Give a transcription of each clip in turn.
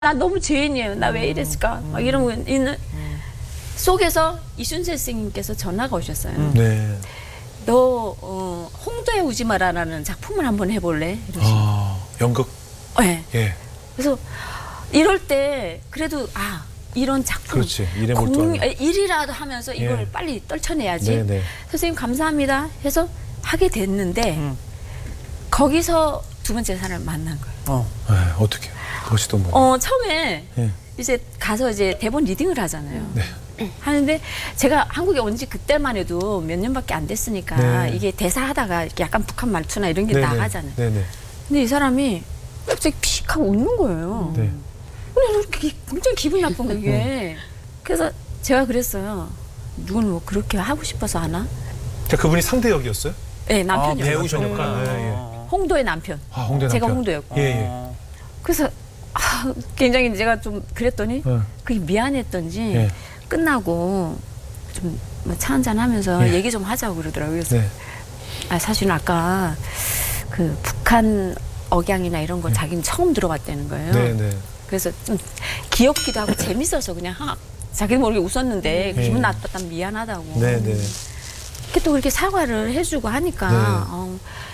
나 너무 죄인이에요. 나 왜 이랬을까? 막 이런 거 있는 속에서 이순재 선생님께서 전화가 오셨어요. 네. 너 홍도에 오지 마라라는 작품을 한번 해볼래? 연극. 네. 예. 그래서 이럴 때 그래도 이런 작품 그렇지. 일에 몰두하는. 일이라도 하면서 이걸 예. 빨리 떨쳐내야지. 네네. 선생님 감사합니다 해서 하게 됐는데 거기서 두 번째 사람을 만난 거예요. 어떻게? 그것이 또 뭐? 처음에 예. 이제 가서 이제 대본 리딩을 하잖아요. 네. 하는데 제가 한국에 온 지 그때만 해도 몇 년밖에 안 됐으니까 네. 이게 대사하다가 이렇게 약간 북한 말투나 이런 게 네네. 나가잖아요. 네네. 근데 이 사람이 갑자기 픽 하고 웃는 거예요. 네. 근데 이렇게 굉장히 기분 나쁜 거 이게. 그래서 제가 그랬어요. 누군 뭐 그렇게 하고 싶어서 하나? 자, 그분이 상대 역이었어요? 네, 남편이요. 배우셨구나. 예, 예. 홍도의 남편. 홍대 남편. 제가 홍도였고. 예, 예. 그래서 굉장히 제가 좀 그랬더니 그게 미안했던지 예. 끝나고 좀 차 한잔 하면서 예. 얘기 좀 하자고 그러더라고요. 그래서 네. 사실은 아까 그 북한 억양이나 이런 걸 자기는 처음 들어봤다는 거예요. 네네. 그래서 좀 귀엽기도 하고 재밌어서 그냥 자기도 모르게 웃었는데 예. 기분 나빴다면 미안하다고. 네네. 이렇게 또 그렇게 사과를 해주고 하니까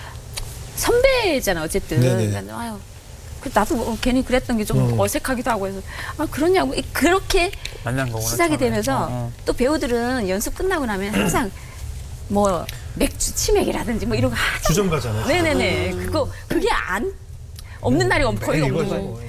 선배잖아 어쨌든. 네네. 그러니까 나도 괜히 그랬던 게 좀 어색하기도 하고 해서 그러냐고 그렇게 만난 거구나, 시작이 처음에. 되면서 또 배우들은 연습 끝나고 나면 항상 뭐 맥주 치맥이라든지 뭐 이런 거 하잖아요. 주점가잖아요. 네네네. 그게 없는 날이 거의 없는 이거죠. 거예요.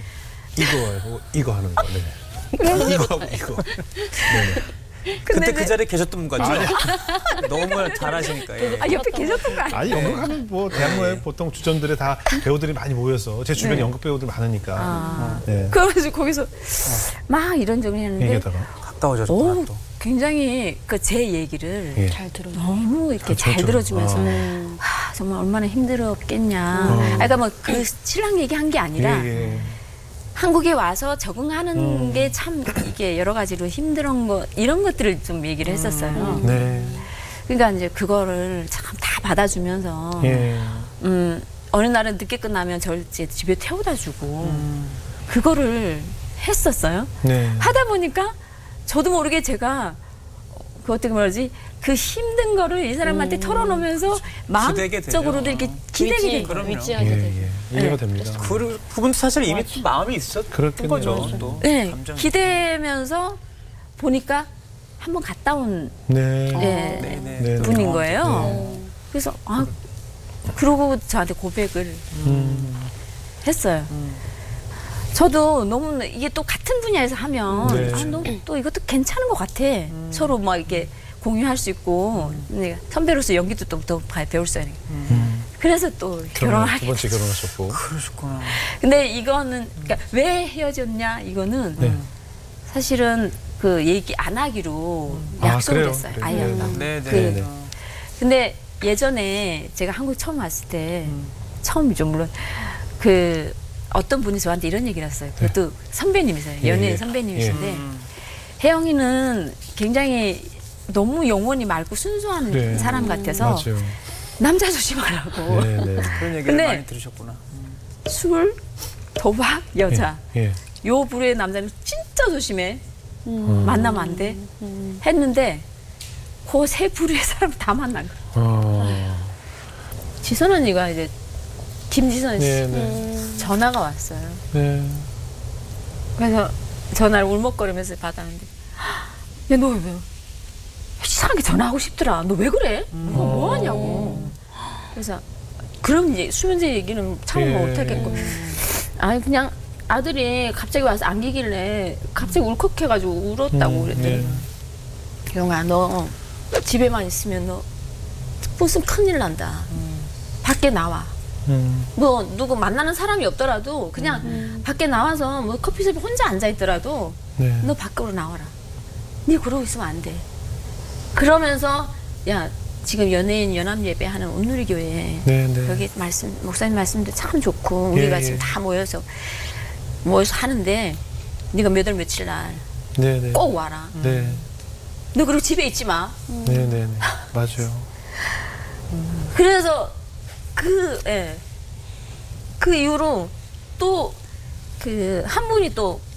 이거 하는 거. 네. 이거. 네네. 그때 그 자리에 계셨던 거죠? 너무 잘하시니까. 예. 옆에 계셨던 거 아니에요? 아니, 연극하면 뭐 대학로에 보통 주점들에 다 배우들이 많이 모여서 제 주변에 네. 연극 배우들 많으니까. 네. 그래가지고 거기서 막 이런저런 했는데 얘기하다가. 가까워졌구나 또. 굉장히 제 얘기를 예. 잘 들어. 너무 이렇게 잘 그렇죠. 들어주면서 정말 얼마나 힘들었겠냐. 그러니까 뭐 그 신랑 얘기한 게 아니라 예, 예. 한국에 와서 적응하는 게 참 이게 여러 가지로 힘든 거 이런 것들을 좀 얘기를 했었어요. 네. 그러니까 이제 그거를 참 다 받아주면서 예. 어느 날은 늦게 끝나면 절 이제 집에 태워다 주고 그거를 했었어요. 네. 하다 보니까 저도 모르게 제가 그 어떻게 말하지 그 힘든 거를 이 사람한테 털어놓으면서 기대게 마음적으로도 되죠. 이렇게 기대게 된 거예요. 그럼요. 위치하게 되죠. 예. 이해가 됩니다. 그분도 사실 이미 또 마음이 있었던 그렇겠네요. 거죠. 또. 네, 감정이. 기대면서 보니까 한번 갔다 온 네. 네네. 분인 거예요. 그래서 그러고 저한테 고백을 했어요. 저도 너무 이게 또 같은 분야에서 하면 네. 너 또 이것도 괜찮은 것 같아. 서로 막 이렇게 공유할 수 있고 내가 선배로서 연기도 또 더 배울 수 있는. 그래서 또 결혼을 두 번째 결혼하셨고. 그러셨구나. 근데 이거는 그러니까 왜 헤어졌냐 이거는 네. 사실은 그 얘기 안 하기로 약속을 그래요? 했어요. 그래요? 아이랑. 네네. 근데 예전에 제가 한국 처음 왔을 때 처음이죠 물론 그 어떤 분이 저한테 이런 얘기를 했어요. 그것도 선배님이세요. 연예인 예. 선배님이신데 혜영이는 굉장히 너무 영혼이 맑고 순수한 네. 사람 같아서 맞아요. 남자 조심하라고. 네, 네. 그런 얘기를 근데 많이 들으셨구나. 술, 도박, 여자. 예. 요 부류의 남자는 진짜 조심해. 만나면 안 돼. 했는데 그 세 부류의 사람 다 만난 거야. 지선 언니가 이제 김지선 씨 네, 네. 전화가 왔어요. 네. 그래서 전화를 울먹거리면서 받았는데 야 너 왜 이상하게 전화하고 싶더라. 너 왜 그래? 뭐 하냐고. 그래서 그럼 이제 수면제 얘기는 참 예. 못하겠고 아니 그냥 아들이 갑자기 와서 안기길래 갑자기 울컥해가지고 울었다고 그랬더니 영아 너 집에만 있으면 너 무슨 큰일 난다. 밖에 나와. 뭐 누구 만나는 사람이 없더라도 그냥 밖에 나와서 뭐 커피숍에 혼자 앉아 있더라도 네. 너 밖으로 나와라. 네 그러고 있으면 안 돼. 그러면서 야 지금 연예인 연합 예배하는 온누리 교회 네, 네. 여기 목사님 말씀도 참 좋고 우리가 예, 지금 예. 다 모여서 하는데 네가 몇 월 며칠 날 꼭 네, 네. 와라. 네. 너 그리고 집에 있지 마. 네, 네, 네. 맞아요. 그래서 그 이후로 또 그 한 분이 또